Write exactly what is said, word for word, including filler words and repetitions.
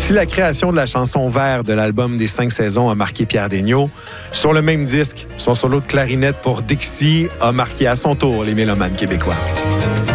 Si la création de la chanson Vert de l'album des cinq saisons a marqué Pierre Desgnaud, sur le même disque, son solo de clarinette pour Dixie a marqué à son tour les mélomanes québécois.